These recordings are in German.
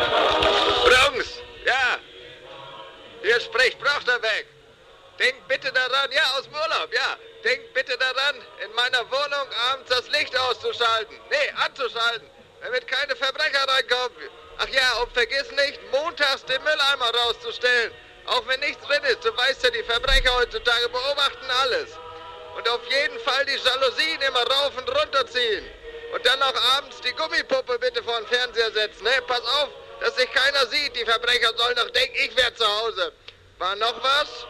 Brungs, ja. Hier spricht Brochterbeck. Denk bitte daran, ja, aus dem Urlaub, ja. Denk bitte daran, in meiner Wohnung abends das Licht auszuschalten. Nee, anzuschalten, damit keine Verbrecher reinkommen. Ach ja, und vergiss nicht, montags den Mülleimer rauszustellen. Auch wenn nichts drin ist, du weißt ja, die Verbrecher heutzutage beobachten alles. Und auf jeden Fall die Jalousien immer rauf und runter ziehen. Und dann auch abends die Gummipuppe bitte vor den Fernseher setzen, ne? Pass auf, dass sich keiner sieht. Die Verbrecher sollen doch denken, ich wäre zu Hause. War noch was?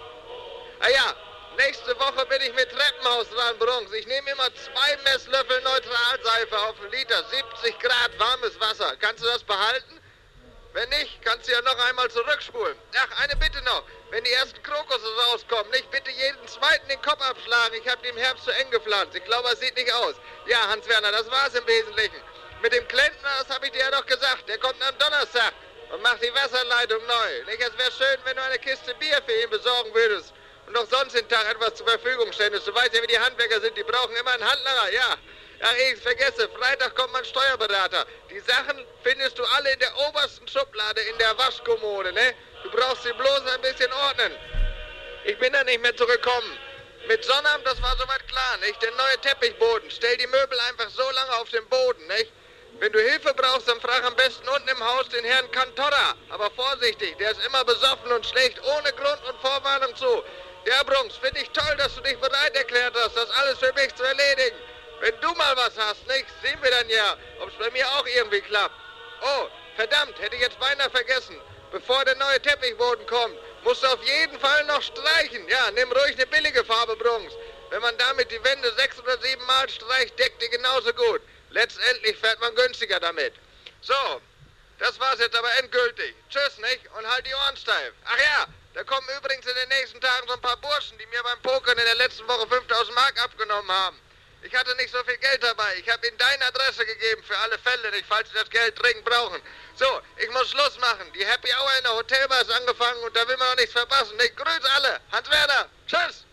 Ah ja, nächste Woche bin ich mit Treppenhaus dran, Brunks. Ich nehme immer 2 Messlöffel Neutralseife auf einen Liter, 70 Grad warmes Wasser. Kannst du das behalten? Wenn nicht, kannst du ja noch einmal zurückspulen. Ach, eine Bitte noch. Wenn die ersten Krokusse rauskommen, nicht bitte jeden zweiten den Kopf abschlagen. Ich habe die im Herbst zu eng gepflanzt. Ich glaube, es sieht nicht aus. Ja, Hans-Werner, das war's im Wesentlichen. Mit dem Klempner, das habe ich dir ja doch gesagt. Der kommt am Donnerstag und macht die Wasserleitung neu. Nicht, es wäre schön, wenn du eine Kiste Bier für ihn besorgen würdest. Und auch sonst den Tag etwas zur Verfügung ständest. Du weißt ja, wie die Handwerker sind. Die brauchen immer einen Handlanger, ja. Ach, ich vergesse, Freitag kommt mein Steuerberater. Die Sachen findest du alle in der obersten Schublade in der Waschkommode, ne? Du brauchst sie bloß ein bisschen ordnen. Ich bin da nicht mehr zurückgekommen. Mit Sonnabend, das war soweit klar, nicht? Der neue Teppichboden. Stell die Möbel einfach so lange auf den Boden, nicht? Wenn du Hilfe brauchst, dann frag am besten unten im Haus den Herrn Cantorra. Aber vorsichtig, der ist immer besoffen und schlägt ohne Grund und Vorwarnung zu. Ja, Brunks, finde ich toll, dass du dich bereit erklärt hast, das alles für mich zu erledigen. Wenn du mal was hast, nicht? Sehen wir dann ja, ob es bei mir auch irgendwie klappt. Oh, verdammt, hätte ich jetzt beinahe vergessen. Bevor der neue Teppichboden kommt, musst du auf jeden Fall noch streichen. Ja, nimm ruhig eine billige Farbe, Brunks. Wenn man damit die Wände 6 oder 7 Mal streicht, deckt die genauso gut. Letztendlich fährt man günstiger damit. So, das war's jetzt aber endgültig. Tschüss, nicht? Und halt die Ohren steif. Ach ja, da kommen übrigens in den nächsten Tagen so ein paar Burschen, die mir beim Pokern in der letzten Woche 5.000 Mark abgenommen haben. Ich hatte nicht so viel Geld dabei. Ich habe ihnen deine Adresse gegeben für alle Fälle, nicht, falls sie das Geld dringend brauchen. So, ich muss Schluss machen. Die Happy Hour in der Hotelbar ist angefangen und da will man noch nichts verpassen. Ich grüße alle. Hans-Werner. Tschüss.